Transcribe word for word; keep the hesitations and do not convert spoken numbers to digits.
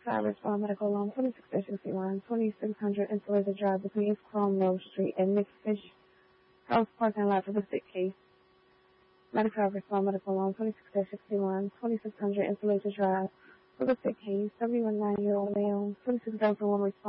Medical Respond Medical Loan, twenty-six sixty-one, twenty-six hundred Insulated Drive between East Cromwell Street and McFish House parking lot for the sick case. Medical Respond Medical Loan, twenty-six sixty-one, twenty-six hundred Insulated Drive for the sick case. seventy-one nine-year-old male, twenty-six thousand one response.